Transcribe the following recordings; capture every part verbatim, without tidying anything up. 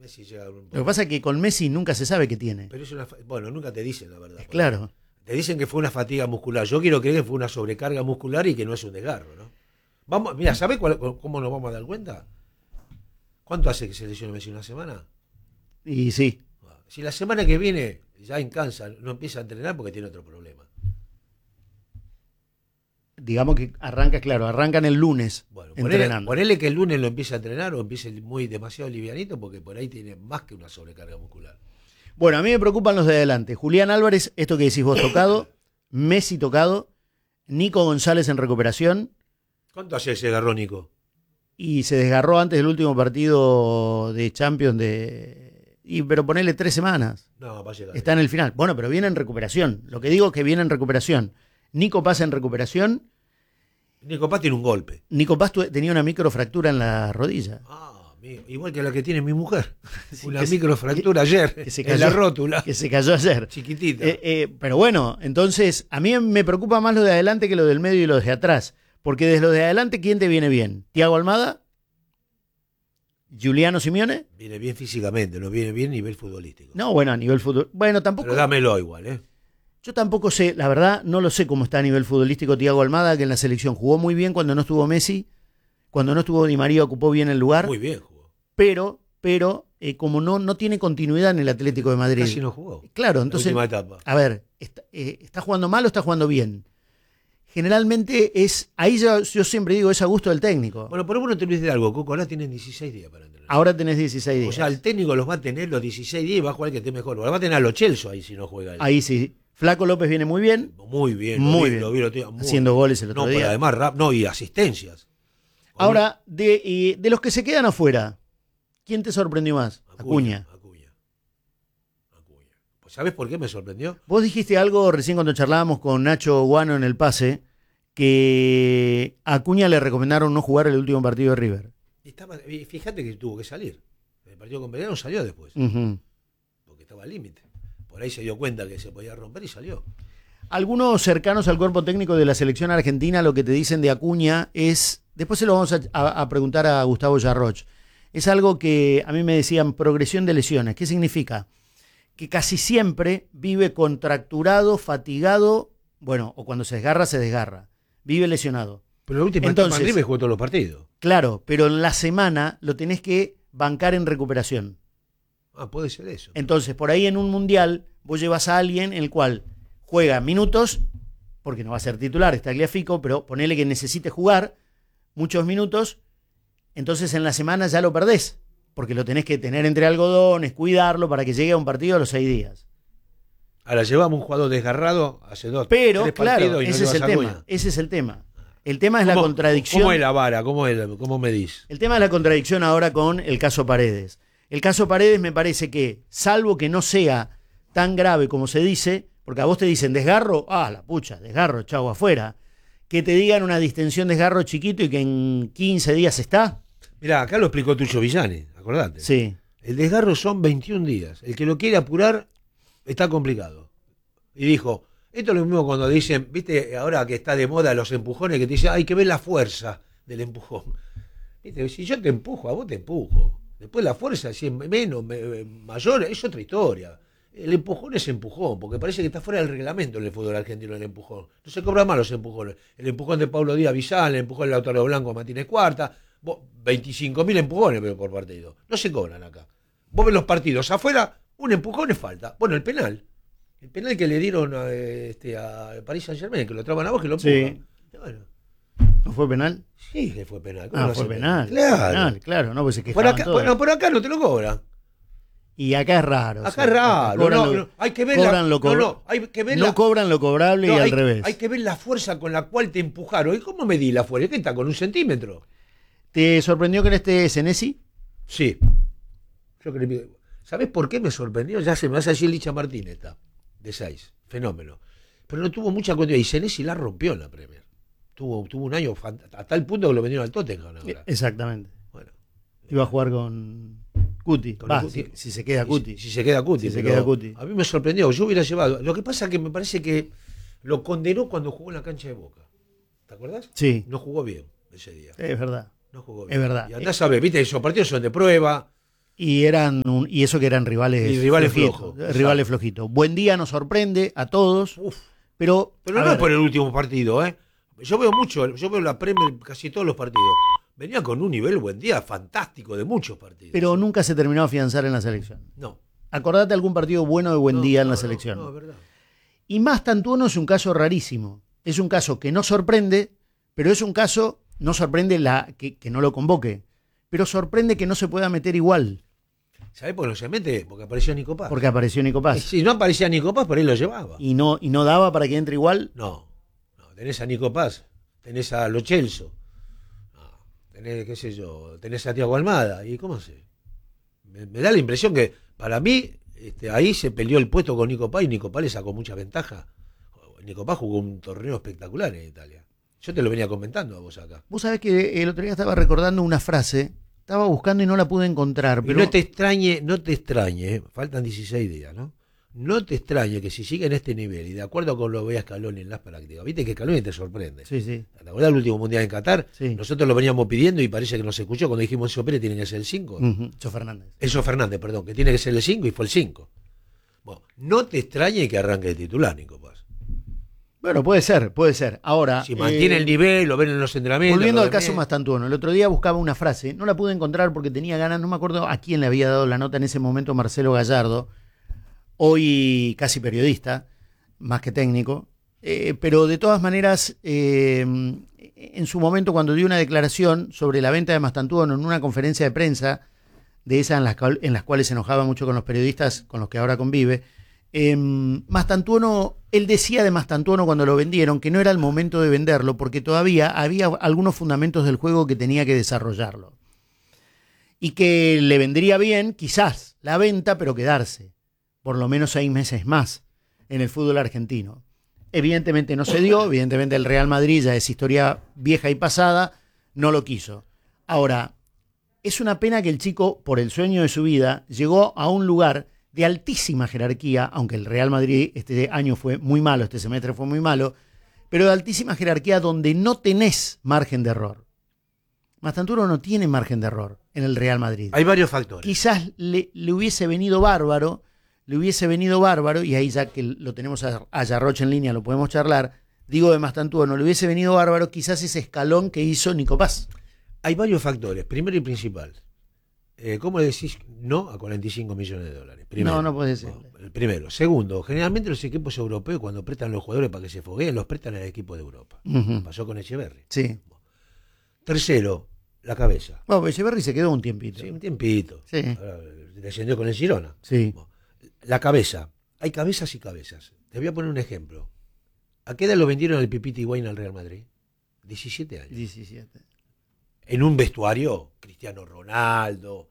Messi llega a un Lo que pasa es que con Messi nunca se sabe qué tiene. Pero es una, bueno, nunca te dicen la verdad. Claro. Te dicen que fue una fatiga muscular. Yo quiero creer que fue una sobrecarga muscular y que no es un desgarro, ¿no? Vamos, mira, ¿sabés cuál, cómo nos vamos a dar cuenta? ¿Cuánto hace que se lesiona Messi? ¿Una semana? Y sí. Si la semana que viene ya en Kansas no empieza a entrenar porque tiene otro problema. Digamos que arranca, claro, arrancan el lunes Bueno, entrenando. Ponele, ponele que el lunes lo empiece a entrenar o empiece muy demasiado livianito porque por ahí tiene más que una sobrecarga muscular. Bueno, a mí me preocupan los de adelante. Julián Álvarez, esto que decís vos tocado, Messi tocado, Nico González en recuperación. ¿Cuánto hace ese agarró Nico? Y se desgarró antes del último partido de Champions de... Y, pero ponele tres semanas. No, va a llegar. Está en el final. Bueno, pero viene en recuperación. Lo que digo es que viene en recuperación. Nico Paz en recuperación. Nico Paz tiene un golpe. Nico Paz tu- tenía una microfractura en la rodilla. Ah, mi- igual que la que tiene mi mujer. Sí, una que se- microfractura ayer que se en cayó, la rótula. Que se cayó ayer. Chiquitita. Eh, eh, pero bueno, entonces a mí me preocupa más lo de adelante que lo del medio y lo de atrás. Porque desde lo de adelante, ¿quién te viene bien? ¿Thiago Almada? ¿Giuliano Simeone? Viene bien físicamente, no viene bien a nivel futbolístico. No, bueno, a nivel fútbol. Bueno, tampoco. Pero dámelo igual, ¿eh? Yo tampoco sé, la verdad, no lo sé cómo está a nivel futbolístico Thiago Almada, que en la selección jugó muy bien cuando no estuvo Messi, cuando no estuvo Di María ocupó bien el lugar. Muy bien jugó. Pero, pero eh, como no, no tiene continuidad en el Atlético de Madrid. Casi no jugó. Claro, La entonces, última etapa. a ver, está, eh, ¿está jugando mal o está jugando bien? Generalmente es, ahí yo, yo siempre digo, es a gusto del técnico. Bueno, por lo menos te olvides de algo, Coco. Ahora tienen dieciséis días para entrenar. Ahora tenés dieciséis días. O sea, el técnico los va a tener los dieciséis días y va a jugar el que esté mejor. Lo va a tener a los Chelsea ahí si no juega él. Ahí sí. Flaco López viene muy bien. Muy bien. Muy lo vi, bien. Lo vi, lo vi, muy Haciendo bien. goles el otro no, día. pero además, rap, no, y asistencias. Ahora, de, y de los que se quedan afuera, ¿quién te sorprendió más? Acuña. Acuña. Acuña. Acuña. Pues ¿sabes por qué me sorprendió? Vos dijiste algo recién cuando charlábamos con Nacho Guano en el pase, que a Acuña le recomendaron no jugar el último partido de River. Y estaba, y fíjate que tuvo que salir. El partido con Belgrano salió después. Uh-huh. Porque estaba al límite. Por ahí se dio cuenta que se podía romper y salió. Algunos cercanos al cuerpo técnico de la selección argentina lo que te dicen de Acuña es, después se lo vamos a, a, a preguntar a Gustavo Yarroch, es algo que a mí me decían progresión de lesiones. ¿Qué significa? Que casi siempre vive contracturado, fatigado, bueno, o cuando se desgarra, se desgarra. Vive lesionado. Pero la última Entonces, etapa en River jugó todos los partidos. Claro, pero en la semana lo tenés que bancar en recuperación. Ah, puede ser eso. Entonces, por ahí en un mundial, vos llevas a alguien en el cual juega minutos, porque no va a ser titular, está Tagliafico, pero ponele que necesite jugar muchos minutos, entonces en la semana ya lo perdés, porque lo tenés que tener entre algodones, cuidarlo para que llegue a un partido a los seis días. Ahora llevamos un jugador desgarrado hace dos, Pero, tres claro, partidos y no ese es llevas el a tema, Acuña. ese es el tema. El tema es la ¿Cómo- contradicción. ¿Cómo es la vara? ¿Cómo, es, ¿Cómo medís? El tema es la contradicción ahora con el caso Paredes. El caso Paredes me parece que, salvo que no sea tan grave como se dice, porque a vos te dicen desgarro, ah, la pucha, desgarro, chau, afuera. Que te digan una distensión desgarro chiquito y que en quince días está. Mirá, acá lo explicó Tucho Villani, acordate. Sí. El desgarro son veintiún días. El que lo quiere apurar está complicado. Y dijo, esto es lo mismo cuando dicen, viste, ahora que está de moda los empujones, que te dicen, hay que ver la fuerza del empujón. Viste, si yo te empujo, a vos te empujo. Después la fuerza, si es menos, me- mayor, es otra historia. El empujón es empujón, porque parece que está fuera del reglamento en el fútbol argentino el empujón. No se cobran más los empujones. El empujón de Pablo Díaz Vidal, el empujón de Lautaro Blanco a Martínez Cuarta, veinticinco mil empujones pero por partido. No se cobran acá. Vos ves los partidos afuera, un empujón es falta. Bueno, el penal. El penal que le dieron a, este, a Paris Saint-Germain, que lo traban a vos, que lo empujan. Sí. Bueno, ¿No fue penal? sí que fue penal. ¿Cómo Ah, va a fue ser penal. Claro. Penal, claro, no, pues se Por quejaban acá, todos. bueno, por acá no te lo cobran. Y acá es raro. Acá o sea, es raro. cobran No, lo- no, hay que ver la, cobran lo no, cobra- no, hay que ver no la- cobran lo cobrable no, y hay, al revés. hay que ver la fuerza con la cual te empujaron. ¿Y cómo medí la fuerza? ¿Qué está? ¿Con un centímetro? ¿Te sorprendió que no esté Senesi? Sí. Yo creo que- ¿Sabés por qué me sorprendió? Ya se me hace así Licha Martínez, está, de seis. Fenómeno. Pero no tuvo mucha continuidad. Y Senesi la rompió en la Premier. Tuvo, tuvo un año fant- a tal punto que lo vendieron al Tottenham ahora. Exactamente. Bueno, Iba a jugar con Cuti. Con Va, el Cuti. Si, si se queda si- Cuti. Si, se queda Cuti. Si se pero queda Cuti. A mí me sorprendió. Yo hubiera llevado. Lo que pasa es que me parece que lo condenó cuando jugó en la cancha de Boca. ¿Te acuerdas? Sí, No jugó bien ese día. es verdad. No jugó Es bien. verdad. Y andás a ver, viste, esos partidos son de prueba. Y eran un- y eso que eran rivales, Y rivales flojitos, flojos, rivales flojitos. Buen día nos sorprende a todos, Uf. pero, Pero a no ver, es por el último partido, ¿eh? Yo veo mucho, yo veo la Premier casi todos los partidos. Venía con un nivel, buen día, fantástico de muchos partidos. pero nunca se terminó de afianzar en la selección. No. Acordate algún partido bueno de buen no, día en no, la no, selección. No, es verdad. Y Mastantuono es un caso rarísimo. Es un caso que no sorprende, pero es un caso, no sorprende la que, que no lo convoque, pero sorprende que no se pueda meter igual, ¿Sabés por qué no se mete? Porque apareció Nico Paz. porque apareció Nico Paz. Si no aparecía Nico Paz, por ahí lo llevaba. Y no, y no daba para que entre igual. No, no, tenés a Nico Paz, tenés a Lo Celso, no, tenés, qué sé yo, tenés a Thiago Almada, y cómo se. Me, me da la impresión que para mí este, ahí se peleó el puesto con Nico Paz y Nico Paz le sacó mucha ventaja. Nico Paz jugó un torneo espectacular en Italia. Yo te lo venía comentando a vos acá. Vos sabés que el otro día estaba recordando una frase, estaba buscando y no la pude encontrar, Y pero no te extrañe, no te extrañe, eh, faltan dieciséis días, ¿no? No te extrañe que si sigue en este nivel y de acuerdo con lo que vea Scaloni en las prácticas, viste que Scaloni te sorprende. sí, sí, ¿Te acordás del último mundial en Qatar? Sí. Nosotros lo veníamos pidiendo y parece que nos escuchó cuando dijimos Enzo Pérez tiene que ser el cinco. ujú, Cho Fernández. Enzo Fernández, perdón, que tiene que ser el cinco y fue el cinco. Bueno, no te extrañe que arranque de titular, Nico Paz. Bueno, puede ser, puede ser. Ahora, Si mantiene eh, el nivel, lo ven en los entrenamientos. volviendo lo al ven caso bien. Mastantuono, el otro día buscaba una frase, no la pude encontrar porque tenía ganas, no me acuerdo a quién le había dado la nota en ese momento, Marcelo Gallardo, hoy casi periodista, más que técnico, eh, pero de todas maneras, eh, en su momento cuando dio una declaración sobre la venta de Mastantuono en una conferencia de prensa, de esas en las, cual- en las cuales se enojaba mucho con los periodistas con los que ahora convive, eh, Mastantuono, él decía de Mastantuono cuando lo vendieron que no era el momento de venderlo porque todavía había algunos fundamentos del juego que tenía que desarrollarlo. Y que le vendría bien, quizás, la venta, pero quedarse por lo menos seis meses más en el fútbol argentino. Evidentemente no se dio, evidentemente el Real Madrid ya es historia vieja y pasada, no lo quiso. Ahora, es una pena que el chico, por el sueño de su vida, llegó a un lugar de altísima jerarquía, aunque el Real Madrid este año fue muy malo, este semestre fue muy malo, pero de altísima jerarquía donde no tenés margen de error. Mastantuono no tiene margen de error en el Real Madrid. Hay varios factores. Quizás le, le hubiese venido bárbaro, le hubiese venido bárbaro, y ahí ya que lo tenemos a, a Yarroch en línea, lo podemos charlar, digo de Mastantuono, le hubiese venido bárbaro quizás ese escalón que hizo Nico Paz. Hay varios factores. Primero y principal. Eh, ¿Cómo le decís no a cuarenta y cinco millones de dólares? Primero. No, no puede ser. No, el primero. Segundo, generalmente los equipos europeos cuando prestan los jugadores para que se fogueen, los prestan al equipo de Europa. Uh-huh. Pasó con Echeverri. Sí. Tercero, la cabeza. Bueno, Echeverri se quedó un tiempito. Sí, un tiempito. Sí. Ahora, descendió con el Girona. Sí. La cabeza. Hay cabezas y cabezas. Te voy a poner un ejemplo. ¿A qué edad lo vendieron el Pipita Higuaín al Real Madrid? diecisiete años. diecisiete. En un vestuario, Cristiano Ronaldo.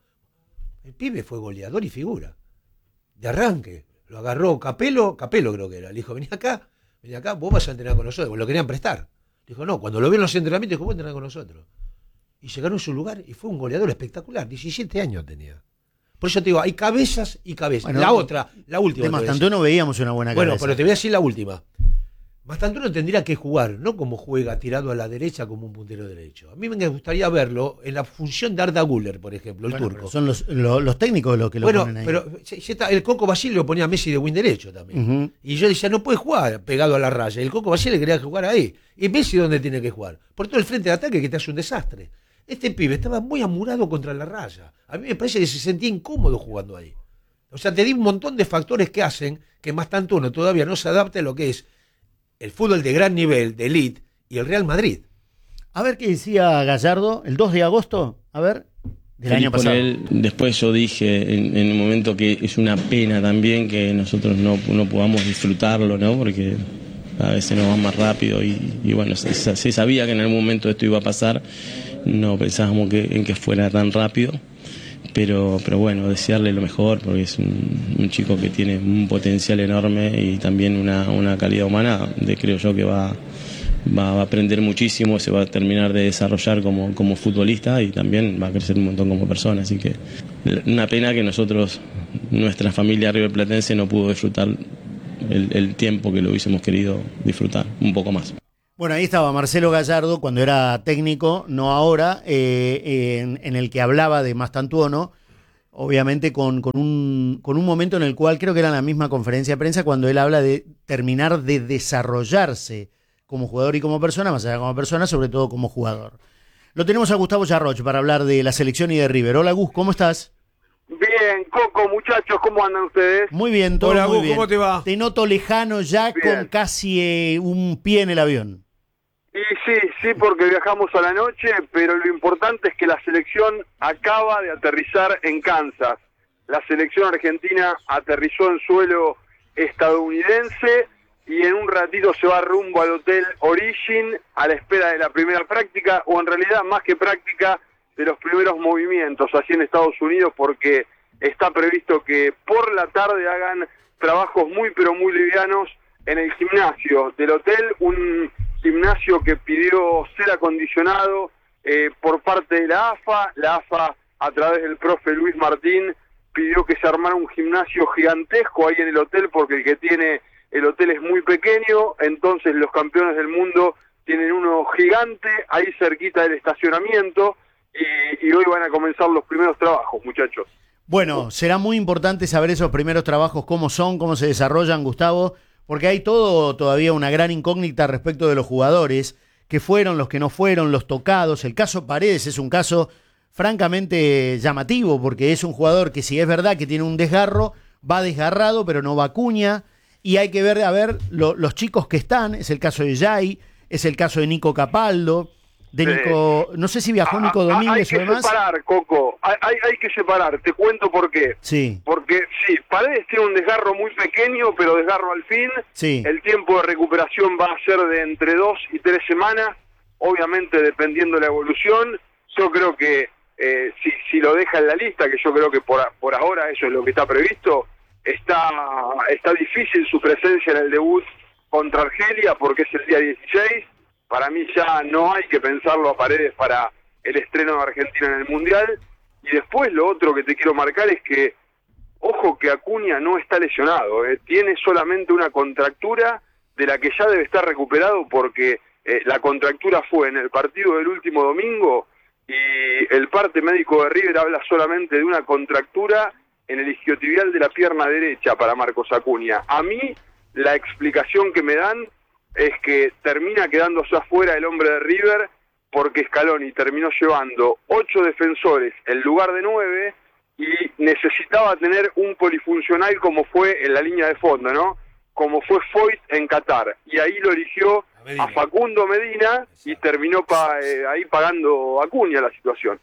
El pibe fue goleador y figura. De arranque. Lo agarró Capello, Capello creo que era. Le dijo, vení acá, vení acá, vos vas a entrenar con nosotros. Lo querían prestar. Dijo, no, cuando lo vio en los entrenamientos, dijo, vos entrenar con nosotros. Y se ganó su lugar y fue un goleador espectacular. diecisiete años tenía. Por eso te digo, hay cabezas y cabezas. Bueno, la otra, la última. De Mastantuono veíamos una buena cabeza. Bueno, pero te voy a decir la última. Mastantuono tendría que jugar, no como juega tirado a la derecha como un puntero derecho. A mí me gustaría verlo en la función de Arda Güler, por ejemplo, el Bueno, turco. son los, los, los técnicos los que lo Bueno, ponen ahí. pero se- se está- el Coco Basile lo ponía a Messi de win derecho también. Uh-huh. Y yo decía, no puede jugar pegado a la raya. El Coco Basile quería jugar ahí. ¿Y Messi dónde tiene que jugar? Por todo el frente de ataque que te hace un desastre. Este pibe estaba muy amurado contra la raya. A mí me parece que se sentía incómodo jugando ahí. O sea, te di un montón de factores que hacen que Mastantuono todavía no se adapte a lo que es el fútbol de gran nivel, de elite, y el Real Madrid. A ver qué decía Gallardo el dos de agosto, a ver, del Feliz año por pasado. él. Después yo dije en, en un momento que es una pena también que nosotros no, no podamos disfrutarlo, ¿no? Porque a veces nos va más rápido y, y bueno, se, se sabía que en algún momento esto iba a pasar, no pensábamos que, en que fuera tan rápido, pero, pero bueno, desearle lo mejor porque es un, un chico que tiene un potencial enorme y también una, una calidad humana de creo yo que va... Va a aprender muchísimo, se va a terminar de desarrollar como, como futbolista y también va a crecer un montón como persona. Así que una pena que nosotros, nuestra familia riverplatense, no pudo disfrutar el, el tiempo que lo hubiésemos querido disfrutar, un poco más. Bueno, ahí estaba Marcelo Gallardo cuando era técnico, no ahora, eh, en, en el que hablaba de Mastantuono, obviamente con, con, un, con un momento en el cual creo que era la misma conferencia de prensa cuando él habla de terminar de desarrollarse como jugador y como persona, más allá como persona, sobre todo como jugador. Lo tenemos a Gustavo Yarroch para hablar de la selección y de River. Hola Gus, ¿cómo estás? Bien, Coco, muchachos, ¿cómo andan ustedes? Muy bien, todo Hola, muy Gus, bien. ¿cómo te va? Te noto lejano ya Bien. con casi eh, un pie en el avión. Y sí, sí, porque viajamos a la noche, pero lo importante es que la selección acaba de aterrizar en Kansas. La selección argentina aterrizó en suelo estadounidense y en un ratito se va rumbo al Hotel Origin a la espera de la primera práctica, o en realidad más que práctica, de los primeros movimientos así en Estados Unidos, porque está previsto que por la tarde hagan trabajos muy pero muy livianos en el gimnasio del hotel, un gimnasio que pidió ser acondicionado eh, por parte de la A F A. La A F A, a través del profe Luis Martín, pidió que se armara un gimnasio gigantesco ahí en el hotel, porque el que tiene el hotel es muy pequeño. Entonces los campeones del mundo tienen uno gigante ahí cerquita del estacionamiento, y, y hoy van a comenzar los primeros trabajos, muchachos. Bueno, será muy importante saber esos primeros trabajos, cómo son, cómo se desarrollan, Gustavo, porque hay todo todavía una gran incógnita respecto de los jugadores, que fueron, los que no fueron, los tocados. El caso Paredes es un caso francamente llamativo, porque es un jugador que, si es verdad que tiene un desgarro, va desgarrado, pero no va Acuña, y hay que ver, a ver, lo, los chicos que están. Es el caso de Jay, es el caso de Nico Capaldo, de Nico, no sé si viajó Nico Domínguez o demás. Hay que separar, Coco, hay, hay, hay que separar, te cuento por qué. Sí. Porque sí, Paredes tiene un desgarro muy pequeño, pero desgarro al fin. Sí. El tiempo de recuperación va a ser de entre dos y tres semanas, obviamente dependiendo de la evolución. Yo creo que eh, si, si lo deja en la lista, que yo creo que por, por ahora eso es lo que está previsto, está, está difícil su presencia en el debut contra Argelia, porque es el día dieciséis. Para mí ya no hay que pensarlo a Paredes para el estreno de Argentina en el Mundial. Y después lo otro que te quiero marcar es que, ojo que Acuña no está lesionado, eh. tiene solamente una contractura de la que ya debe estar recuperado, porque eh, la contractura fue en el partido del último domingo, y el parte médico de River habla solamente de una contractura en el isquiotibial de la pierna derecha para Marcos Acuña. A mí la explicación que me dan es que termina quedándose afuera el hombre de River, porque Scaloni terminó llevando ocho defensores en lugar de nueve, y necesitaba tener un polifuncional como fue en la línea de fondo, ¿no? Como fue Foyt en Qatar, y ahí lo eligió a, a Facundo Medina, y terminó pa, eh, ahí pagando Acuña la situación.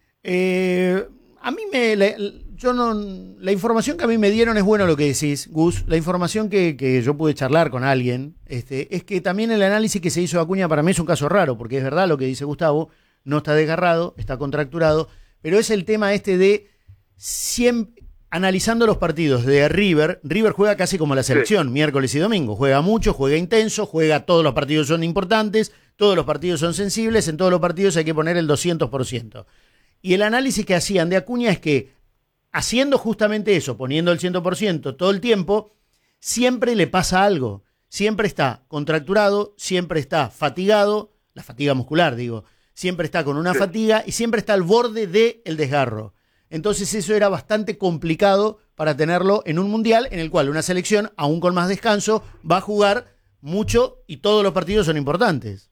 Eh, a mí me... La, yo no, la información que a mí me dieron es bueno lo que decís, Gus. La información que, que yo pude charlar con alguien este, es que también el análisis que se hizo de Acuña para mí es un caso raro, porque es verdad lo que dice Gustavo, no está desgarrado, está contracturado, pero es el tema este de siempre, analizando los partidos de River. River juega casi como la selección, sí. Miércoles y domingo, juega mucho, juega intenso, juega, todos los partidos son importantes, todos los partidos son sensibles, en todos los partidos hay que poner el doscientos por ciento. Y el análisis que hacían de Acuña es que, haciendo justamente eso, poniendo el cien por ciento todo el tiempo, siempre le pasa algo. Siempre está contracturado, siempre está fatigado, la fatiga muscular, digo, siempre está con una sí. fatiga, y siempre está al borde del desgarro. Entonces eso era bastante complicado para tenerlo en un mundial en el cual una selección, aún con más descanso, va a jugar mucho y todos los partidos son importantes.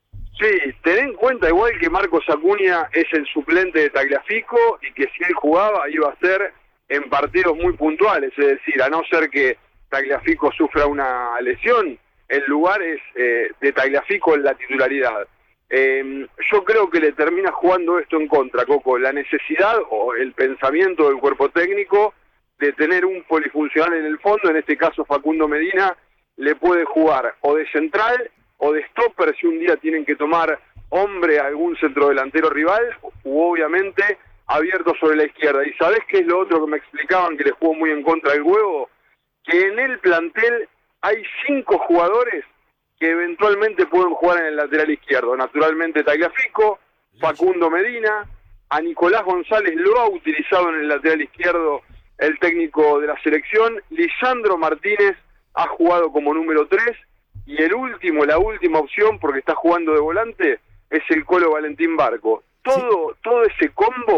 Sí, ten en cuenta igual que Marcos Acuña es el suplente de Tagliafico, y que si él jugaba iba a ser en partidos muy puntuales, es decir, a no ser que Tagliafico sufra una lesión, el lugar es eh, de Tagliafico en la titularidad. Eh, yo creo que le termina jugando esto en contra, Coco, la necesidad o el pensamiento del cuerpo técnico de tener un polifuncional en el fondo. En este caso Facundo Medina le puede jugar o de central o de stopper si un día tienen que tomar hombre a algún centrodelantero rival, u obviamente abierto sobre la izquierda. ¿Y sabés qué es lo otro que me explicaban que le jugó muy en contra del huevo? Que en el plantel hay cinco jugadores que eventualmente pueden jugar en el lateral izquierdo. Naturalmente Tagliafico, Facundo Medina, a Nicolás González lo ha utilizado en el lateral izquierdo el técnico de la selección, Lisandro Martínez ha jugado como número tres, y el último, la última opción, porque está jugando de volante, es el Colo Valentín Barco. Todo, sí. todo ese combo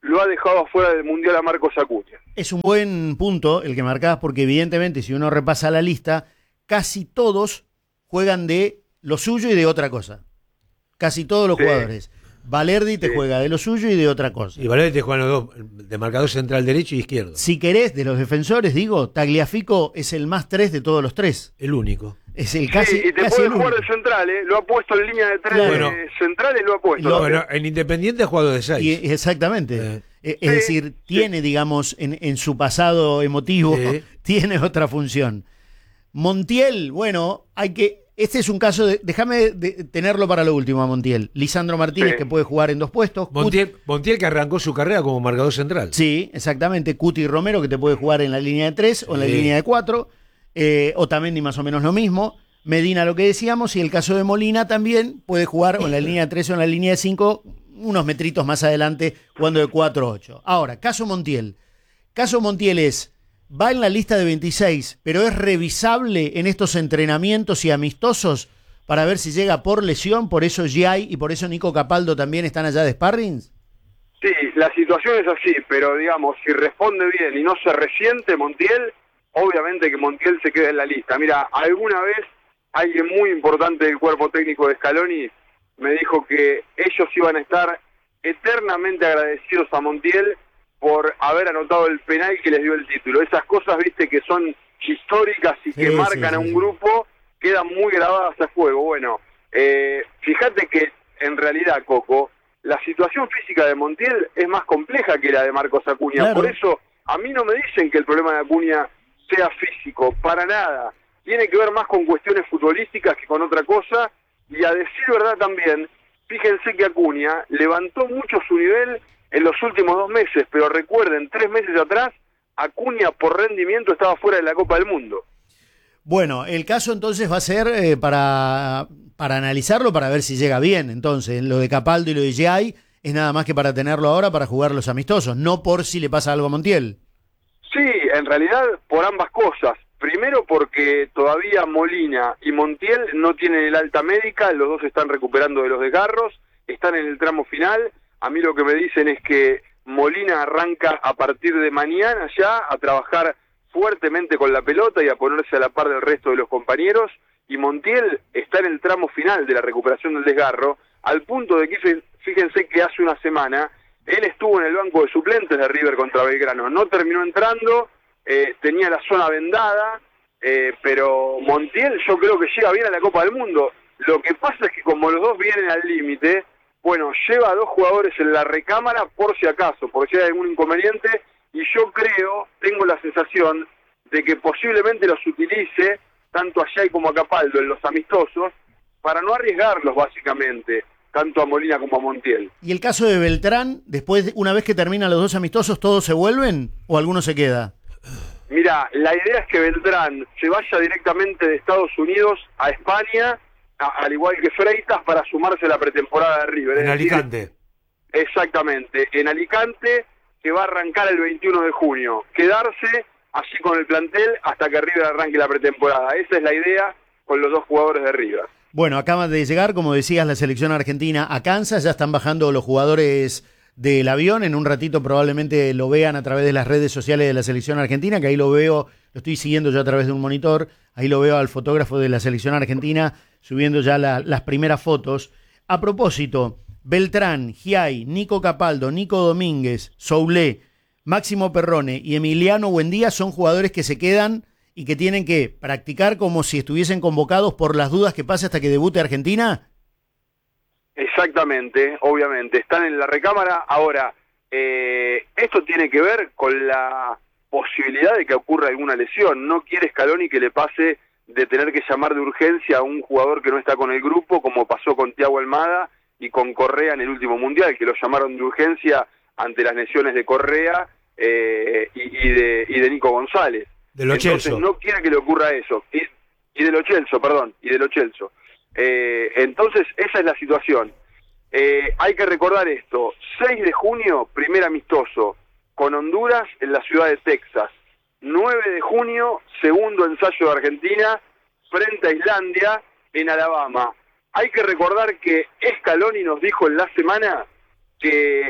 lo ha dejado afuera del Mundial a Marcos Acuña. Es un buen punto el que marcás, porque evidentemente si uno repasa la lista, casi todos juegan de lo suyo y de otra cosa. Casi todos los sí. jugadores. Valerdi te sí. juega de lo suyo y de otra cosa. Y Valerdi te juega los dos, de marcador central derecho y izquierdo. Si querés, de los defensores, digo, Tagliafico es el más tres de todos los tres. El único. Es el casi. Sí, y te casi puede jugar de central, ¿eh? Lo ha puesto en línea de tres claro. bueno, centrales, lo ha puesto. Lo, bueno, en Independiente ha jugado de seis. Y, exactamente. Eh. Es sí, decir, tiene, sí. digamos, en, en su pasado emotivo, sí. tiene otra función. Montiel, bueno, hay que. Este es un caso de. Déjame de tenerlo para lo último a Montiel. Lisandro Martínez, sí. que puede jugar en dos puestos. Montiel, Montiel, que arrancó su carrera como marcador central. Sí, exactamente. Cuti Romero, que te puede jugar en la línea de tres o en la sí. línea de cuatro. Eh, Otamendi, más o menos lo mismo. Medina, lo que decíamos. Y el caso de Molina también puede jugar o en la línea de tres o en la línea de cinco, unos metritos más adelante, jugando de cuatro a ocho. Ahora, caso Montiel. Caso Montiel es. Va en la lista de veintiséis, pero es revisable en estos entrenamientos y amistosos para ver si llega por lesión, por eso Giai y por eso Nico Capaldo también están allá de sparrings. Sí, la situación es así, pero digamos, si responde bien y no se resiente Montiel, obviamente que Montiel se queda en la lista. Mira, alguna vez alguien muy importante del cuerpo técnico de Scaloni me dijo que ellos iban a estar eternamente agradecidos a Montiel por haber anotado el penal que les dio el título. Esas cosas, viste, que son históricas y que sí, marcan sí, a un sí. grupo, quedan muy grabadas a fuego. Bueno, eh, fíjate que en realidad, Coco, la situación física de Montiel es más compleja que la de Marcos Acuña. Claro. Por eso, a mí no me dicen que el problema de Acuña sea físico, para nada. Tiene que ver más con cuestiones futbolísticas que con otra cosa. Y a decir verdad también, fíjense que Acuña levantó mucho su nivel en los últimos dos meses, pero recuerden, tres meses atrás, Acuña por rendimiento estaba fuera de la Copa del Mundo. Bueno, el caso entonces va a ser eh, para, para analizarlo, para ver si llega bien. Entonces, lo de Capaldo y lo de Giai es nada más que para tenerlo ahora para jugar los amistosos, no por si le pasa algo a Montiel. Sí, en realidad por ambas cosas. Primero porque todavía Molina y Montiel no tienen el alta médica, los dos están recuperando de los desgarros, están en el tramo final. A mí lo que me dicen es que Molina arranca a partir de mañana ya a trabajar fuertemente con la pelota y a ponerse a la par del resto de los compañeros, y Montiel está en el tramo final de la recuperación del desgarro, al punto de que fíjense que hace una semana él estuvo en el banco de suplentes de River contra Belgrano, no terminó entrando, eh, tenía la zona vendada, eh, pero Montiel yo creo que llega bien a la Copa del Mundo. Lo que pasa es que como los dos vienen al límite, bueno, lleva a dos jugadores en la recámara por si acaso, por si hay algún inconveniente, y yo creo, tengo la sensación de que posiblemente los utilice, tanto a Giai como a Capaldo en los amistosos, para no arriesgarlos básicamente, tanto a Molina como a Montiel. ¿Y el caso de Beltrán, después, una vez que terminan los dos amistosos, todos se vuelven o alguno se queda? Mira, la idea es que Beltrán se vaya directamente de Estados Unidos a España, al igual que Freitas, para sumarse a la pretemporada de River. En Alicante. Exactamente, en Alicante, que va a arrancar el veintiuno de junio. Quedarse allí con el plantel hasta que River arranque la pretemporada. Esa es la idea con los dos jugadores de River. Bueno, acaba de llegar, como decías, la selección argentina a Kansas. Ya están bajando los jugadores del avión. En un ratito probablemente lo vean a través de las redes sociales de la selección argentina, que ahí lo veo, lo estoy siguiendo yo a través de un monitor. Ahí lo veo al fotógrafo de la selección argentina subiendo ya la, las primeras fotos. A propósito, Beltrán, Giai, Nico Capaldo, Nico Domínguez, Soulé, Máximo Perrone y Emiliano Buendía son jugadores que se quedan y que tienen que practicar como si estuviesen convocados por las dudas que pase hasta que debute Argentina. Exactamente, obviamente, están en la recámara. Ahora, eh, esto tiene que ver con la posibilidad de que ocurra alguna lesión. No quiere Scaloni que le pase de tener que llamar de urgencia a un jugador que no está con el grupo, como pasó con Thiago Almada y con Correa en el último Mundial, que lo llamaron de urgencia ante las lesiones de Correa eh, y, y, de, y de Nico González. De Lo Entonces Celso. no quiere que le ocurra eso. Y, y de Lo Celso, perdón, y de Lo Celso. Eh, entonces esa es la situación. Eh, hay que recordar esto: seis de junio, primer amistoso con Honduras en la ciudad de Texas. nueve de junio, segundo ensayo de Argentina frente a Islandia en Alabama. Hay que recordar que Scaloni nos dijo en la semana que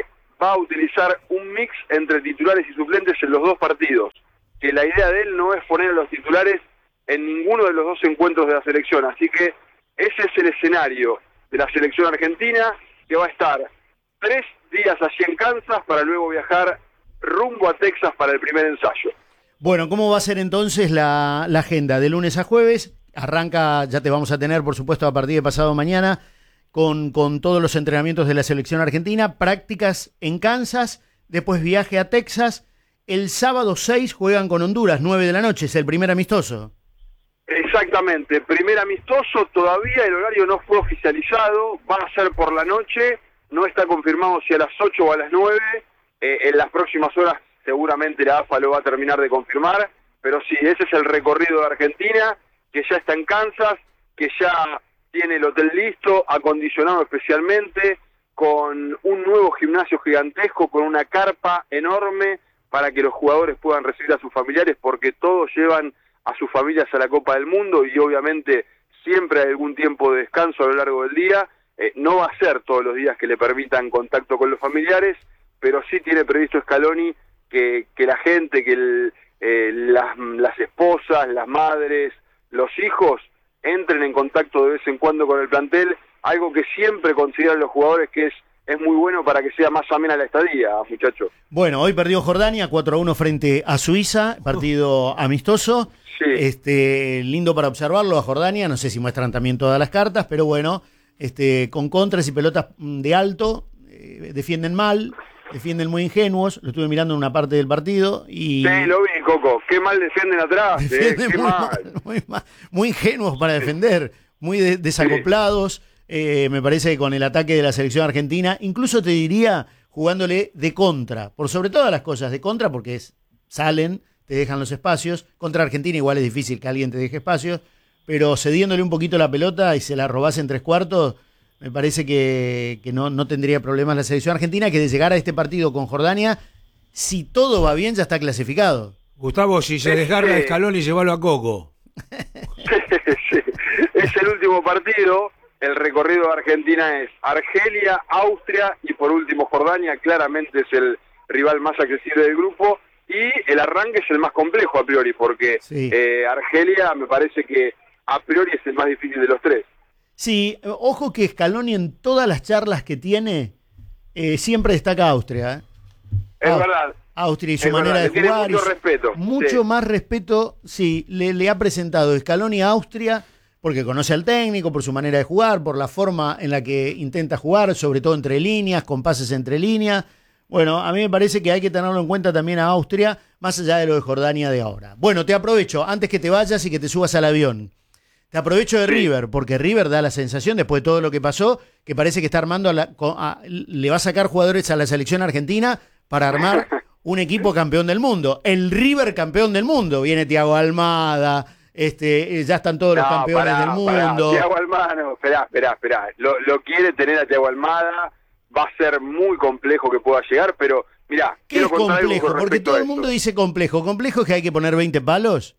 va a utilizar un mix entre titulares y suplentes en los dos partidos, que la idea de él no es poner a los titulares en ninguno de los dos encuentros de la selección, así que ese es el escenario de la selección argentina, que va a estar tres días allí en Kansas para luego viajar rumbo a Texas para el primer ensayo. Bueno, ¿cómo va a ser entonces la, la agenda? De lunes a jueves, arranca, ya te vamos a tener, por supuesto, a partir de pasado mañana, con, con todos los entrenamientos de la selección argentina, prácticas en Kansas, después viaje a Texas. El sábado seis juegan con Honduras, nueve de la noche, es el primer amistoso. Exactamente, primer amistoso, todavía el horario no fue oficializado, va a ser por la noche, no está confirmado si a las ocho o a las nueve, eh, en las próximas horas seguramente la A F A lo va a terminar de confirmar, pero sí, ese es el recorrido de Argentina, que ya está en Kansas, que ya tiene el hotel listo, acondicionado especialmente, con un nuevo gimnasio gigantesco, con una carpa enorme para que los jugadores puedan recibir a sus familiares, porque todos llevan a sus familias a la Copa del Mundo y obviamente siempre hay algún tiempo de descanso a lo largo del día. Eh, no va a ser todos los días que le permitan contacto con los familiares, pero sí tiene previsto Scaloni que, que la gente, que el, eh, las, las esposas, las madres, los hijos entren en contacto de vez en cuando con el plantel, algo que siempre consideran los jugadores que es, es muy bueno para que sea más amena la estadía, muchachos. Bueno, hoy perdió Jordania cuatro a uno frente a Suiza, partido amistoso. Sí. Este, lindo para observarlo a Jordania, no sé si muestran también todas las cartas, pero bueno, este, con contras y pelotas de alto, eh, defienden mal, defienden muy ingenuos, lo estuve mirando en una parte del partido y... Sí, lo vi, Coco, qué mal defienden atrás, defienden eh, qué muy, mal. mal, muy, mal, muy ingenuos para defender, muy de, desacoplados, sí. eh, me parece que con el ataque de la selección argentina, incluso te diría jugándole de contra, por sobre todas las cosas, de contra porque es, salen, te dejan los espacios. Contra Argentina igual es difícil que alguien te deje espacios, pero cediéndole un poquito la pelota y se la robás en tres cuartos, me parece que, que no, no tendría problemas la selección argentina, que de llegar a este partido con Jordania, si todo va bien, ya está clasificado. Gustavo, si se desgarra Sí. Scaloni, llévalo a Coco. Sí. Es el último partido, el recorrido de Argentina es Argelia, Austria y por último Jordania, claramente es el rival más accesible del grupo. Y el arranque es el más complejo a priori, porque Sí. eh, Argelia me parece que a priori es el más difícil de los tres. Sí, ojo que Scaloni en todas las charlas que tiene, eh, siempre destaca a Austria. ¿eh? Es Au- verdad. Austria y su Es manera verdad, de le tiene jugar. mucho y su- respeto, Mucho sí. más respeto, sí, le, le ha presentado Scaloni a Austria, porque conoce al técnico, por su manera de jugar, por la forma en la que intenta jugar, sobre todo entre líneas, con pases entre líneas. Bueno, a mí me parece que hay que tenerlo en cuenta también a Austria, más allá de lo de Jordania de ahora. Bueno, te aprovecho, antes que te vayas y que te subas al avión, te aprovecho de Sí. River, porque River da la sensación, después de todo lo que pasó, que parece que está armando, a la, a, le va a sacar jugadores a la selección argentina para armar un equipo campeón del mundo. El River campeón del mundo. Viene Thiago Almada, este, ya están todos los No, campeones pará, del pará, mundo. Thiago Almada, no, esperá, esperá, esperá. Lo, lo quiere tener a Thiago Almada, va a ser muy complejo que pueda llegar, pero mirá, ¿Qué quiero es contar algo complejo? con Porque respecto todo a el esto. mundo dice complejo. ¿Complejo es que hay que poner veinte palos?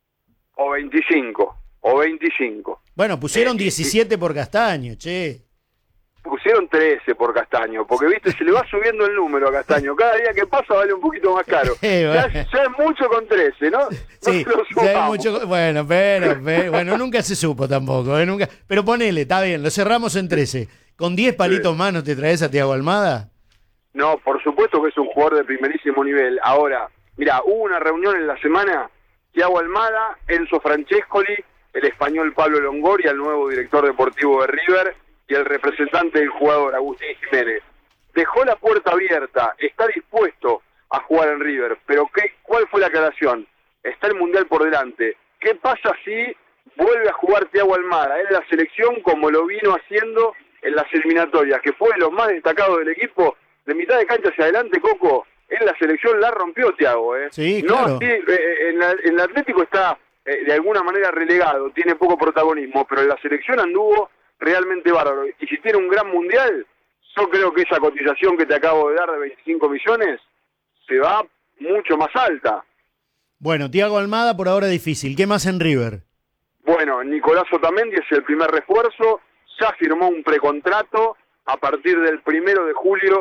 O veinticinco, o veinticinco. Bueno, pusieron Eh, diecisiete por Castaño, che. Pusieron trece por Castaño, porque viste, se le va subiendo el número a Castaño. Cada día que pasa vale un poquito más caro. Eh, Ya, bueno. ya es mucho con trece, ¿no? No Sí, se lo ya hay sumamos. mucho, bueno, pero, pero, bueno, nunca se supo tampoco, ¿eh? Nunca, pero ponele, está bien, lo cerramos en trece. ¿Con diez palitos más no te traes a Thiago Almada? No, por supuesto que es un jugador de primerísimo nivel. Ahora, mira, hubo una reunión en la semana, Thiago Almada, Enzo Francescoli, el español Pablo Longoria, el nuevo director deportivo de River, y el representante del jugador, Agustín Jiménez. Dejó la puerta abierta, está dispuesto a jugar en River, pero ¿qué, ¿cuál fue la aclaración? Está el Mundial por delante. ¿Qué pasa si vuelve a jugar Thiago Almada en la selección como lo vino haciendo en las eliminatorias, que fue lo más destacado del equipo? De mitad de cancha hacia adelante, Coco, en la selección la rompió Thiago, ¿eh? Sí, no, claro. sí, eh, en, la, en el Atlético está eh, de alguna manera relegado, tiene poco protagonismo, pero en la selección anduvo realmente bárbaro. Y si tiene un gran mundial, yo creo que esa cotización que te acabo de dar de veinticinco millones se va mucho más alta. Bueno, Thiago Almada por ahora difícil. ¿Qué más en River? Bueno, Nicolás Otamendi es el primer refuerzo, ya firmó un precontrato, a partir del primero de julio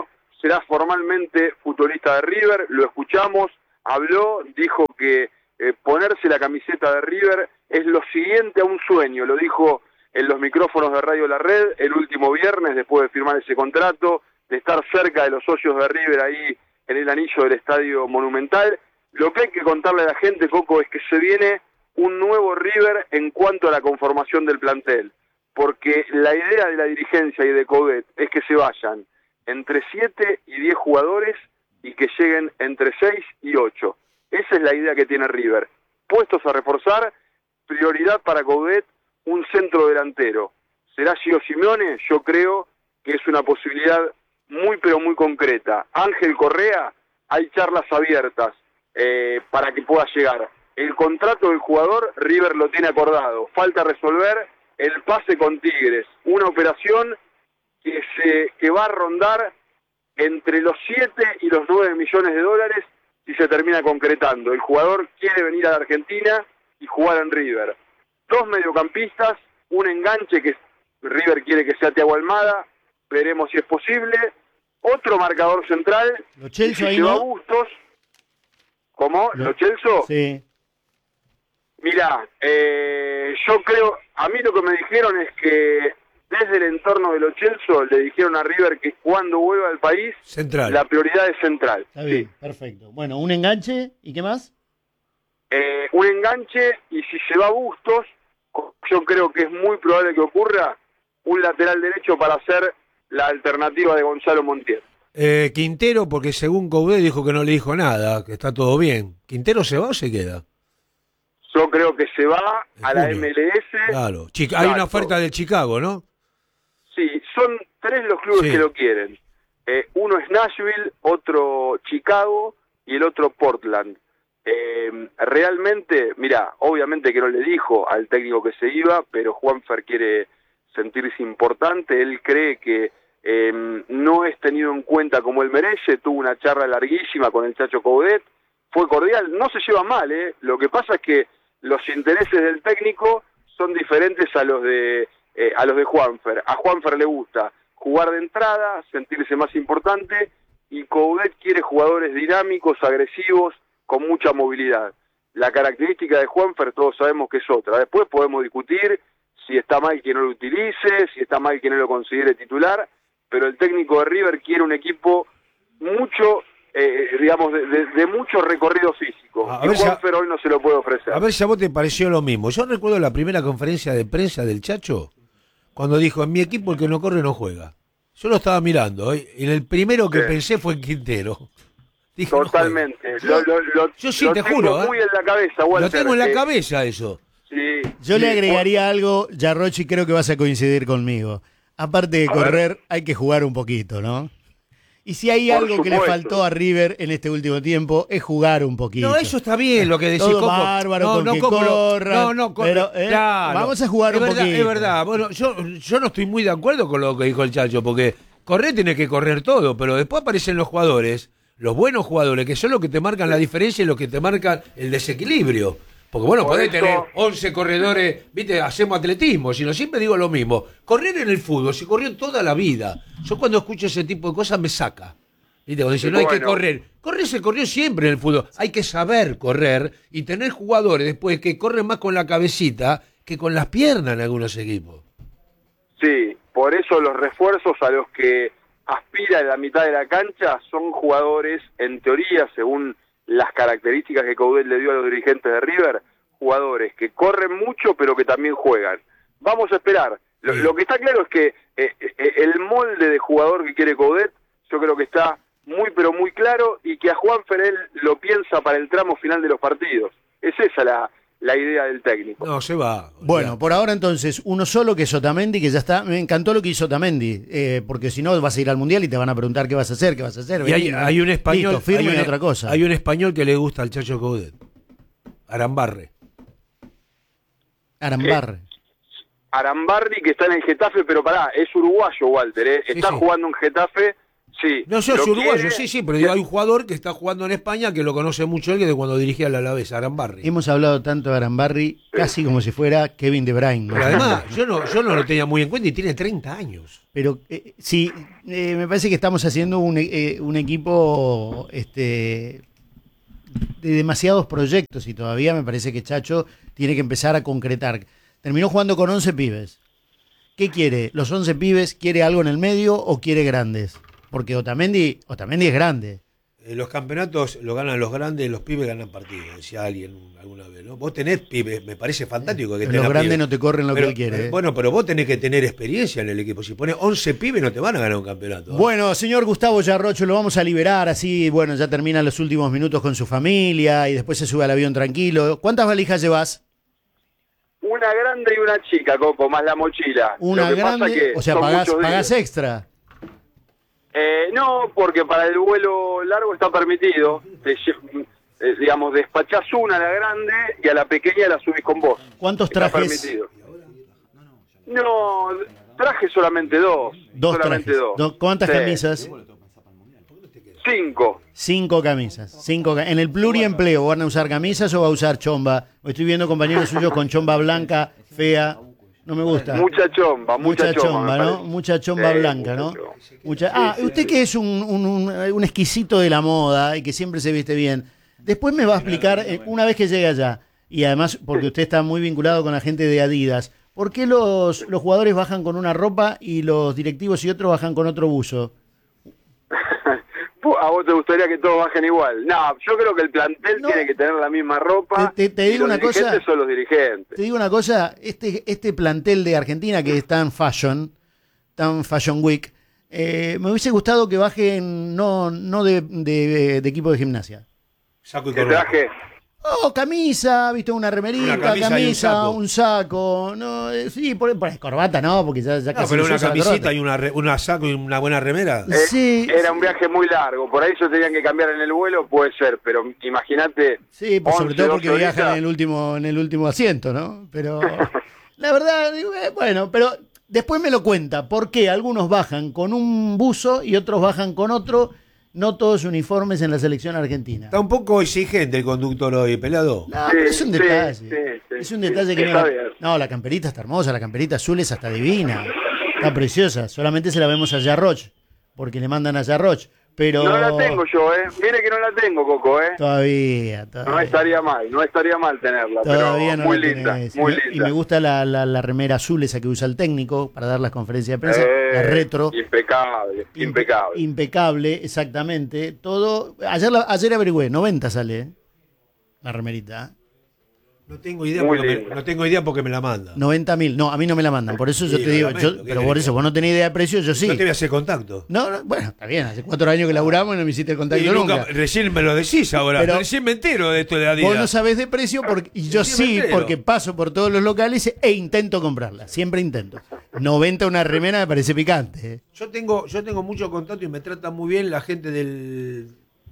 será formalmente futbolista de River, lo escuchamos, habló, dijo que eh, ponerse la camiseta de River es lo siguiente a un sueño, lo dijo en los micrófonos de Radio La Red el último viernes después de firmar ese contrato, de estar cerca de los socios de River ahí en el anillo del Estadio Monumental. Lo que hay que contarle a la gente, Coco, es que se viene un nuevo River en cuanto a la conformación del plantel, porque la idea de la dirigencia y de Coudet es que se vayan entre siete y diez jugadores y que lleguen entre seis y ocho. Esa es la idea que tiene River. Puestos a reforzar, prioridad para Coudet, un centro delantero. ¿Será Gio Simeone? Yo creo que es una posibilidad muy pero muy concreta. Ángel Correa, hay charlas abiertas eh, para que pueda llegar. El contrato del jugador, River lo tiene acordado. Falta resolver el pase con Tigres. Una operación que, se, que va a rondar entre los siete y los nueve millones de dólares si se termina concretando. El jugador quiere venir a la Argentina y jugar en River. Dos mediocampistas, un enganche que River quiere que sea Thiago Almada, veremos si es posible. Otro marcador central, Lo Celso si ahí, lleva ¿no? Bustos. ¿Cómo? Lo- ¿Lo Celso? Sí. Mirá, eh, yo creo, a mí lo que me dijeron es que desde el entorno de Lo Celso le dijeron a River que cuando vuelva al país, Central. la prioridad es central. Está bien, Sí. perfecto. Bueno, un enganche, ¿y qué más? Eh, un enganche, y si se va Bustos, yo creo que es muy probable que ocurra un lateral derecho para hacer la alternativa de Gonzalo Montiel. Eh, Quintero, porque según Coudet dijo que no le dijo nada, que está todo bien. ¿Quintero se va o se queda? Yo creo que se va En a la junio. M L S. Claro. Chica- hay una Exacto. oferta del Chicago, ¿no? Sí, son tres los clubes Sí. que lo quieren. Eh, uno es Nashville, otro Chicago y el otro Portland. Eh, realmente, mira, obviamente que no le dijo al técnico que se iba, pero Juanfer quiere sentirse importante. Él cree que eh, no es tenido en cuenta como él merece. Tuvo una charla larguísima con el Chacho Coudet, fue cordial, no se lleva mal, ¿eh? Lo que pasa es que los intereses del técnico son diferentes a los de eh, a los de Juanfer. A Juanfer le gusta jugar de entrada, sentirse más importante, y Coudet quiere jugadores dinámicos, agresivos, con mucha movilidad. La característica de Juanfer todos sabemos que es otra. Después podemos discutir si está mal que no lo utilice, si está mal que no lo considere titular, pero el técnico de River quiere un equipo mucho, eh, digamos, de, de, de mucho recorrido físico. A Y ver si a- Juanfer hoy no se lo puede ofrecer. A ver si a vos te pareció lo mismo. Yo recuerdo la primera conferencia de prensa del Chacho, cuando dijo, en mi equipo el que no corre no juega. Yo lo estaba mirando, ¿eh? Y el primero que Sí. pensé fue en Quintero. Dije, no Totalmente. juega. Lo, lo, lo, Yo sí, lo te tengo juro, ¿eh? muy en la cabeza, Lo Walter. tengo en la eh, cabeza eso. Sí, Yo sí, le agregaría algo, Yarrochi, creo que vas a coincidir conmigo. Aparte de A ver. correr, hay que jugar un poquito, ¿no? Y si hay Por algo que le supuesto. faltó a River en este último tiempo, es jugar un poquito. No, eso está bien lo que decís, Todo Coco. bárbaro, no, con no, que Coco, lo- corran, no, no, co- pero, eh, claro. vamos a jugar es un verdad, poquito. Es verdad, bueno, yo, yo no estoy muy de acuerdo con lo que dijo el Chacho, porque correr tiene que correr todo, pero después aparecen los jugadores, los buenos jugadores, que son los que te marcan la diferencia y los que te marcan el desequilibrio. Porque bueno, Por podés eso- tener once corredores, viste, hacemos atletismo, sino siempre digo lo mismo. Correr en el fútbol, se corrió toda la vida. Yo cuando escucho ese tipo de cosas me saca. ¿Viste? Cuando dicen, no hay que Bueno. correr. Correr se corrió siempre en el fútbol. Hay que saber correr y tener jugadores después que corren más con la cabecita que con las piernas en algunos equipos. Sí, por eso los refuerzos a los que aspira en la mitad de la cancha son jugadores, en teoría, según las características que Coudet le dio a los dirigentes de River, jugadores que corren mucho pero que también juegan. Vamos a esperar. Lo, Sí. lo que está claro es que eh, eh, el molde de jugador que quiere Coudet, yo creo que está muy pero muy claro, y que a Juanfer él lo piensa para el tramo final de los partidos. Es esa la, la idea del técnico. No, se va. Bueno, por ahora entonces, uno solo que es Otamendi, que ya está. Me encantó lo que hizo Otamendi, eh, porque si no vas a ir al Mundial y te van a preguntar qué vas a hacer, qué vas a hacer. Y hay, Vení, hay un español. listo, firme hay un, y otra cosa. Hay un español que le gusta al Chacho Coudet. Arambarre. Arambarre. Arambarri, que está en el Getafe, pero pará, es uruguayo, Walter, ¿eh? Sí, está sí. jugando en Getafe, sí. No, yo lo soy uruguayo, quiere. sí, sí, pero digo, hay un jugador que está jugando en España que lo conoce mucho él, que de cuando dirigía al Alavés, Arambarri. Hemos hablado tanto de Arambarri, casi como si fuera Kevin De Bruyne, ¿no? Pero además, yo no, yo no lo tenía muy en cuenta y tiene treinta años. Pero eh, sí, eh, me parece que estamos haciendo un, eh, un equipo este, de demasiados proyectos y todavía me parece que Chacho tiene que empezar a concretar. Terminó jugando con once pibes. ¿Qué quiere? ¿Los once pibes quiere algo en el medio o quiere grandes? Porque Otamendi, Otamendi es grande. Eh, los campeonatos lo ganan los grandes, los pibes ganan partidos, decía alguien alguna vez, ¿no? Vos tenés pibes, me parece fantástico que Los tengas grandes pibes. no te corren lo Pero, que él quiere. eh, ¿eh? Bueno, pero vos tenés que tener experiencia en el equipo. Si pones once pibes no te van a ganar un campeonato. ¿eh? Bueno, señor Gustavo Yarrocho, lo vamos a liberar así, bueno, ya terminan los últimos minutos con su familia y después se sube al avión tranquilo. ¿Cuántas valijas llevas? Una grande y una chica, Coco, más la mochila. Una Lo que pasa grande, que o sea, son pagás, muchos pagás días. extra. Eh, no, porque para el vuelo largo está permitido. Te lle- eh, digamos, despachás una a la grande y a la pequeña la subís con vos. ¿Cuántos Está trajes? permitido. No, traje solamente dos. Dos solamente trajes. dos. Do- ¿Cuántas Sí. camisas? Cinco. Cinco camisas. Cinco ca- ¿En el pluriempleo van a usar camisas o va a usar chomba? Estoy viendo compañeros suyos con chomba blanca, fea. No me gusta. Mucha chomba, mucha, Mucha chomba, me ¿no? parece. Mucha chomba Sí, blanca, mucha ¿no? chomba. Mucha... Ah, Sí, sí, usted sí. que es un, un, un- un exquisito de la moda y que siempre se viste bien, después me va a explicar, eh, una vez que llegue allá, y además porque usted está muy vinculado con la gente de Adidas, ¿por qué los, los jugadores bajan con una ropa y los directivos y otros bajan con otro buzo? ¿A vos te gustaría que todos bajen igual? No, yo creo que el plantel No. tiene que tener la misma ropa. Te- te- te y digo los una cosa. dirigentes son los dirigentes. Te digo una cosa, este, este plantel de Argentina que es tan fashion, tan fashion week, eh, me hubiese gustado que bajen no, no de, de- de equipo de gimnasia. Saco y Que corbata. traje. Oh, camisa, viste, una remerita, Una camisa, camisa y un saco. un saco. No, eh, sí, por, por corbata no, porque ya, ya No, casi pero no se una usa la camisita corbata. y una, re- una saco y una buena remera. Eh, Sí. Era un viaje muy largo, por ahí se tenían que cambiar en el vuelo, puede ser, pero imagínate. Sí, pues sobre once, todo porque doce viajan horitas. en el último, en el último asiento, ¿no? Pero la verdad, digo, eh, bueno, pero después me lo cuenta, ¿por qué algunos bajan con un buzo y otros bajan con otro? No todos uniformes en la selección argentina. Está un poco exigente el conductor hoy, pelado. No, Sí, pero es un sí, detalle. sí, sí, es un sí, detalle que está no. bien. No, la camperita está hermosa, la camperita azul es hasta divina. Está preciosa. Solamente se la vemos a Jarroch, porque le mandan a Jarroch. Pero. No la tengo yo, ¿eh? Mire que no la tengo, Coco, ¿eh? Todavía, todavía. No estaría mal, no estaría mal tenerla, Todavía pero no muy la linda, tenés. muy Y- linda. Y me gusta la, la, la remera azul esa que usa el técnico para dar las conferencias de prensa. Eh, la retro. Impecable, Impe- impecable. Impecable, exactamente. Todo. Ayer, la- ayer averigüé, noventa sale ¿eh? la remerita. No tengo idea Muy porque me, linda. no tengo idea porque me la manda. noventa mil. No, a mí no me la mandan. Por eso yo Sí, te lo digo. lamento, yo- ¿qué pero querés por que eso, haga? vos no tenés idea de precio, yo sí. No te voy a hacer contacto. No, no, bueno, está bien. Hace cuatro años que laburamos y no me hiciste el contacto Y nunca. nunca- recién me lo decís ahora. Pero- recién me entero de esto de Adidas. Vos no sabés de precio porque, y yo Sí, me sí, entero. porque paso por todos los locales e intento comprarla. Siempre intento. noventa una remera me parece picante. ¿eh? Yo tengo, yo tengo mucho contacto y me trata muy bien la gente del,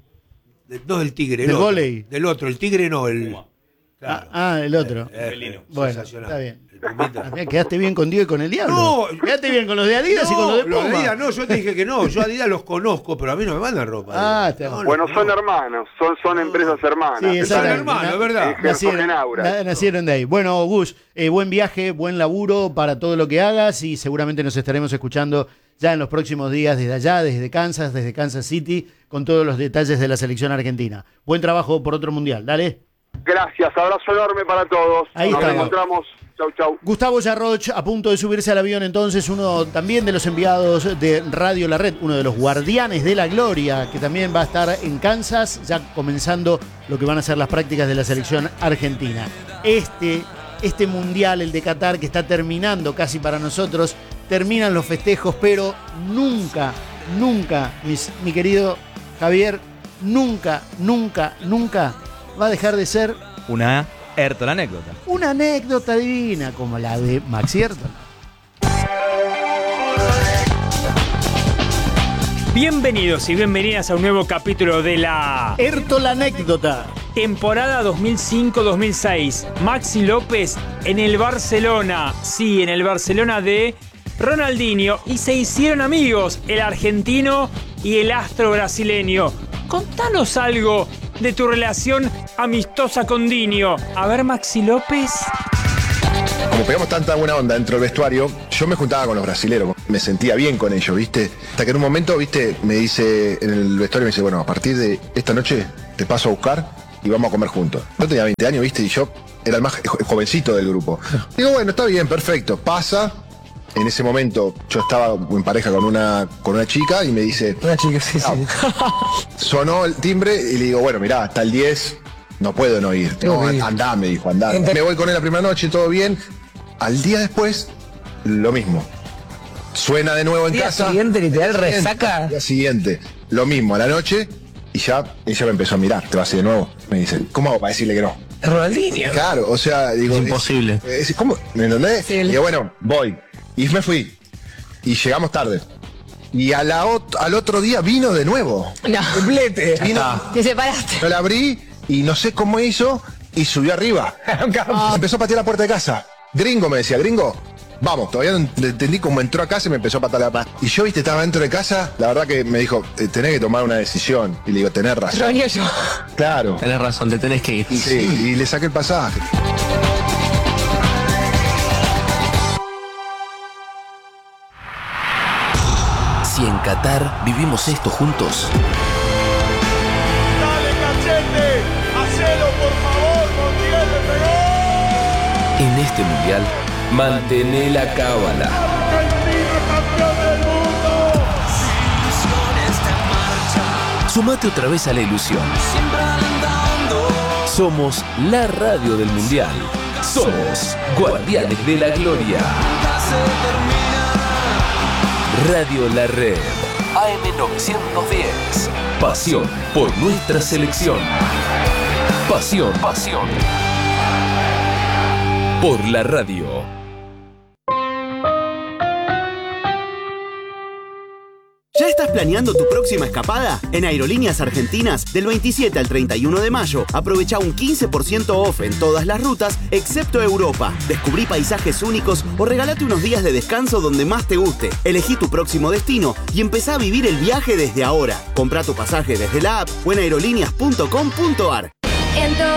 del- no del Tigre, el Del otro, vóley. del otro, el Tigre no, el claro. Ah, ah, el otro. Eh, Bueno, sensacional. está bien. El Pumita. Ah, mira, quedaste bien con Diego y con el diablo. No. Quedaste bien con los de Adidas y con los de los Puma. Adidas no, yo te dije que no, yo a Adidas los conozco, pero a mí no me mandan ropa. Ah, Adidas. está bien. No, Bueno, no, son no. hermanos, son, son empresas hermanas. Sí, Son exactamente. hermanos, es verdad. Ejerzo Nacieron, en Aura. na- nacieron de ahí. Bueno, Gus, eh, buen viaje, buen laburo para todo lo que hagas y seguramente nos estaremos escuchando ya en los próximos días desde allá, desde Kansas, desde Kansas City, con todos los detalles de la selección argentina. Buen trabajo por otro mundial, dale. Gracias, abrazo enorme para todos. Ahí Nos estamos. encontramos. Chau, chau. Gustavo Yarroch, a punto de subirse al avión entonces, uno también de los enviados de Radio La Red, uno de los guardianes de la gloria, que también va a estar en Kansas, ya comenzando lo que van a ser las prácticas de la selección argentina. Este, este mundial, el de Qatar, que está terminando casi para nosotros, terminan los festejos, pero nunca, nunca, mis- mi querido Javier, nunca, nunca, nunca va a dejar de ser Una Ertola anécdota. una anécdota divina como la de Maxi Ertol. Bienvenidos y bienvenidas a un nuevo capítulo de la Ertol anécdota. temporada dos mil cinco dos mil seis. Maxi López en el Barcelona. Sí, en el Barcelona de Ronaldinho y se hicieron amigos, el argentino y el astro brasileño. Contanos algo de tu relación amistosa con Dinho. A ver, Maxi López. Como pegamos tanta buena onda dentro del vestuario, yo me juntaba con los brasileros, me sentía bien con ellos, ¿viste? Hasta que en un momento, ¿viste? Me dice, en el vestuario me dice, bueno, a partir de esta noche te paso a buscar y vamos a comer juntos. Yo tenía veinte años, ¿viste? Y yo era el más jovencito del grupo. Digo, bueno, está bien, perfecto, pasa. En ese momento yo estaba en pareja con una, con una chica y me dice... Una chica, sí, ah, sí. Sonó el timbre y le digo, bueno, mirá, hasta el diez no puedo no ir. No, andá, me dijo, andá. Me voy con él la primera noche, todo bien. Al día después, lo mismo. Suena de nuevo en día casa. Siguiente, literal, resaca. Al día siguiente, lo mismo, a la noche, y ya ella me empezó a mirar, te vas a ir de nuevo. Me dice, ¿cómo hago para decirle que no? Ronaldinho. Claro, o sea, digo. Es imposible. Es, es, ¿Cómo? ¿Me entendés? Sí, y digo, bueno, voy. Y me fui. Y llegamos tarde. Y a la ot- al otro día vino de nuevo. No. Complete. Vino, Te separaste. yo la abrí y no sé cómo hizo y subió arriba. Empezó a patear la puerta de casa. Gringo me decía, gringo, vamos, todavía no entendí cómo entró a casa y me empezó a patear la puerta. Y yo, viste, estaba dentro de casa, la verdad que me dijo, eh, tenés que tomar una decisión. Y le digo, tenés razón. Ronio yo. Claro. Tenés razón, te tenés que ir. Y, sí, y le saqué el pasaje. Si en Qatar vivimos esto juntos. ¡Dale, Cachete! ¡Hacelo, por favor! ¡Montiel le pegó! En este mundial, mantené la cábala. ¡Argentina, campeón del mundo! Sumate otra vez a la ilusión. Somos la radio del mundial. Somos Guardianes de la Gloria. Radio La Red. A M novecientos diez. Pasión por nuestra selección. Pasión. Pasión. Por la radio. ¿Ya estás planeando tu próxima escapada? En Aerolíneas Argentinas, del veintisiete al treinta y uno de mayo, aprovecha un quince por ciento off en todas las rutas, excepto Europa. Descubrí paisajes únicos o regálate unos días de descanso donde más te guste. Elegí tu próximo destino y empezá a vivir el viaje desde ahora. Comprá tu pasaje desde la app o en aerolíneas punto com punto ar.